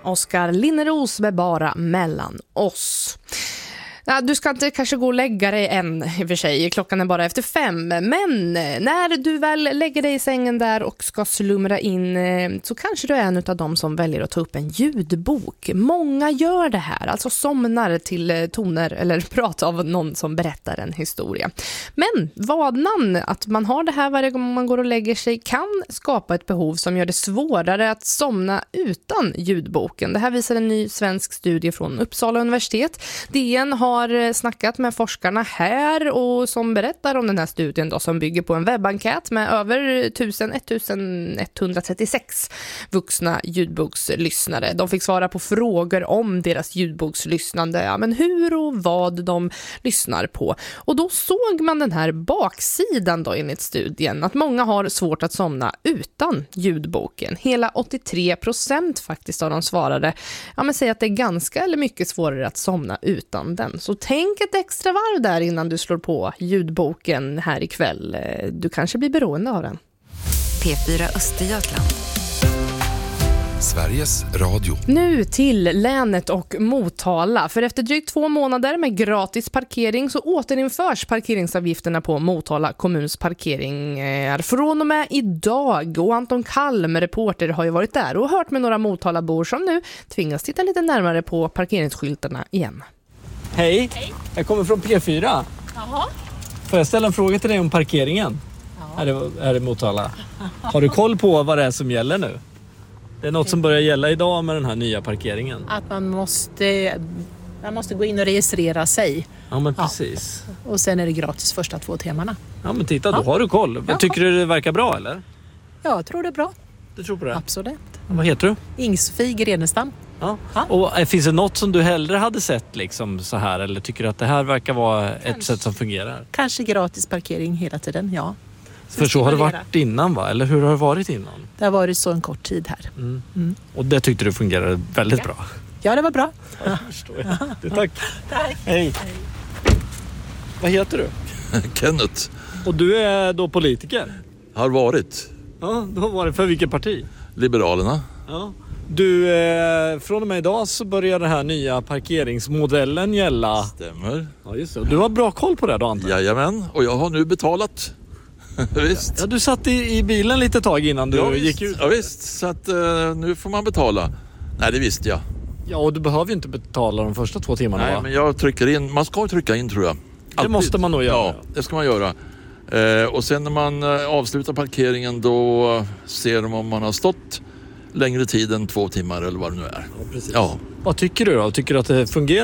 Oskar Linneros med Bara mellan oss. Ja, du ska inte kanske gå och lägga dig än i och för sig, klockan är bara efter 5. Men när du väl lägger dig i sängen där och ska slumra in så kanske du är en av dem som väljer att ta upp en ljudbok. Många gör det här, alltså somnar till toner eller prat av någon som berättar en historia. Men vanan att man har det här varje gång man går och lägger sig kan skapa ett behov som gör det svårare att somna utan ljudboken. Det här visar en ny svensk studie från Uppsala universitet. DN har snackat med forskarna här och som berättar om den här studien då, som bygger på en webbenkät med över 1136 vuxna ljudbokslyssnare. De fick svara på frågor om deras ljudbokslyssnande, ja, men hur och vad de lyssnar på. Och då såg man den här baksidan då enligt studien, att många har svårt att somna utan ljudboken. Hela 83% faktiskt av de svarade, ja, men säger att det är ganska eller mycket svårare att somna utan den. Så tänk ett extra varv där innan du slår på ljudboken här ikväll. Du kanske blir beroende av den. P4 Östergötland. Sveriges Radio. Nu till länet och Motala. För efter drygt 2 månader med gratis parkering så återinförs parkeringsavgifterna på Motala kommuns parkeringar från och med idag. Och Anton Kalm, reporter, har ju varit där och hört med några Motalabor som nu tvingas titta lite närmare på parkeringsskyltarna igen. Hej, jag kommer från P4. Jaha. Får jag ställa en fråga till dig om parkeringen? Ja. Är det Motala? Har du koll på vad det är som gäller nu? Det är något som börjar gälla idag med den här nya parkeringen. Att man måste gå in och registrera sig. Ja, men precis. Ja. Och sen är det gratis första 2 timmarna. Ja, men titta, då har du koll. Ja. Tycker du det verkar bra, eller? Ja, jag tror det är bra. Du tror på det? Absolut. Vad heter du? Ing-Sofie Grenestam. Ja. Och finns det något som du hellre hade sett liksom så här, eller tycker du att det här verkar vara ett sätt som fungerar? Kanske gratis parkering hela tiden, ja. För så har det varit innan, va? Eller hur har det varit innan? Det har varit så en kort tid här. Och det tyckte du fungerade väldigt bra? Ja, det var bra. Ja, förstår jag. Tack. Tack. Hej. Vad heter du? Kenneth. Och du är då politiker? Har varit. Ja, du har varit. För vilket parti? Liberalerna. Ja. Du, från och med idag så börjar den här nya parkeringsmodellen gälla. Stämmer. Ja, just det. Du har bra koll på det då, antar jag? Jajamän, och jag har nu betalat. Visst. Ja, du satt i bilen lite tag innan du gick ut. Ja, visst, så att nu får man betala. Nej, det visste jag. Ja, och du behöver ju inte betala de första 2 timmarna. Nej, va? men jag trycker in. Man ska trycka in, tror jag. Alltid. Det måste man nog göra. Ja, det ska man göra. Och sen när man avslutar parkeringen, då ser de om man har stått längre tid än 2 timmar eller vad det nu är. Ja, precis. Ja. Vad tycker du då? Tycker du att det fungerar?